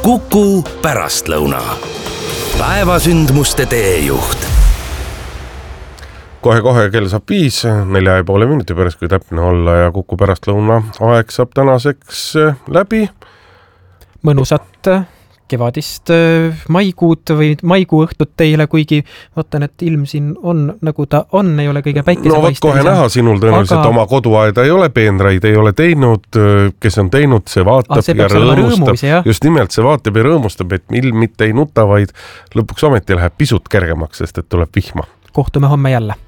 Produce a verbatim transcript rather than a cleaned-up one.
Kuku pärastlõuna. Päevasündmuste teejuht. Kohe-kohe kell saab viis, nelja ja poole minuti pärast, kui täpne olla, ja Kuku pärastlõuna aeg saab tänaseks läbi. Mõnusat kevadist maikuud või maikuu õhtut teile, kuigi vaatan, et ilm siin on, nagu ta on, ei ole kõige päikesepaiste. No vot kohe näha, sinul tõenäoliselt aga... oma koduaeda ei ole, peenraid ei ole teinud, kes on teinud, see vaatab ah, see ja rõõmustab. Rõõmus, just nimelt see vaatab ja rõõmustab, et ilm mitte ei nuta, vaid lõpuks ometi läheb pisut kergemaks, sest et tuleb vihma. Kohtume homme jälle.